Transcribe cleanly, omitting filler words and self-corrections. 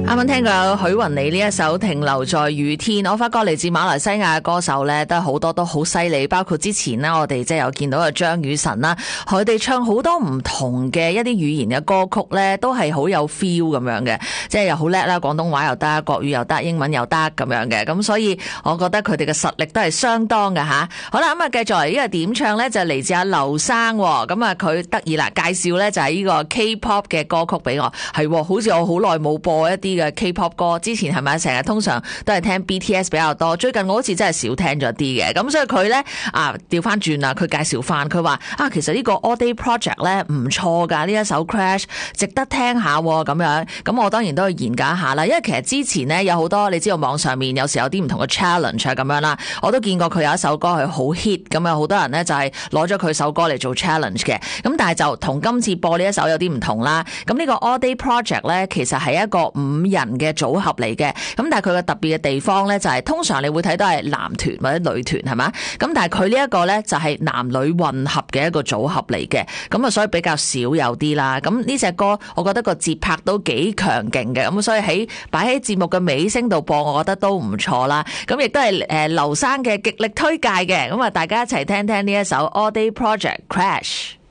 啱啱聽過許雲妮呢一首《停留在雨天》，我發覺嚟自馬來西亞嘅歌手咧，都好多都好犀利，包括之前呢，我哋即係有見到嘅張雨晨啦，佢哋唱好多唔同嘅一啲語言嘅歌曲咧，都係好有 feel 咁樣嘅，即係又好叻啦，廣東話又得，國語又得，英文又得咁樣嘅，咁所以我覺得佢哋嘅實力都係相當嘅吓。好啦，咁啊繼續嚟呢個點唱咧，就嚟自阿劉生，咁啊佢得意啦，介紹咧就係呢個 K-pop 嘅歌曲俾我，係好似我好耐冇播一啲嘅 K-pop 歌，之前係咪成日通常都係聽 BTS 比較多，最近我好似真係少聽咗啲嘅，咁所以佢咧調翻轉啦，佢介紹翻，佢話其實呢個 All Day Project 咧唔錯噶，呢一首 Crash 值得聽下咁樣，咁我當然都要研究一下啦，因為其實之前咧有好多你知道網上面有時有啲唔同嘅 challenge 咁樣啦，我都見過佢有一首歌係好 hit，咁有好多人咧就係攞咗佢首歌嚟做 challenge 嘅，咁但係就同今次播呢一首有啲唔同啦，咁呢個 All Day Project 咧其實係一個5人嘅組合嚟嘅，咁但係佢嘅特別嘅地方咧就係通常你會睇到係男團或者女團係嘛，咁但係佢呢一個咧就係男女混合嘅一個組合嚟嘅，咁啊所以比較少有啲啦，咁呢隻歌我覺得個節拍都幾強勁嘅，咁所以擺喺節目嘅尾聲度播，我覺得都唔錯啦，咁亦都係劉生嘅極力推介嘅，咁啊大家一齊聽聽呢一首 All Day Project Crash。